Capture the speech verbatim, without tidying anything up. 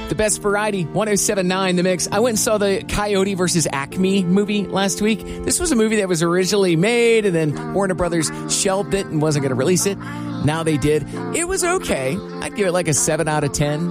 The best variety, one oh seven point nine The Mix. I went and saw the Coyote versus Acme movie last week. This was a movie that was originally made, and then Warner Brothers shelved it and wasn't going to release it. Now they did. It was okay. I'd give it like a seven out of ten.